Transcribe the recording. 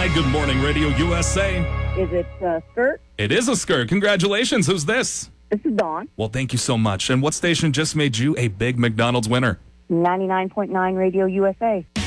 Hi, good morning, Radio USA. Is it skirt? It is a skirt. Congratulations. Who's this? This is Dawn. Well, thank you so much. And what station just made you a big McDonald's winner? 99.9 Radio USA.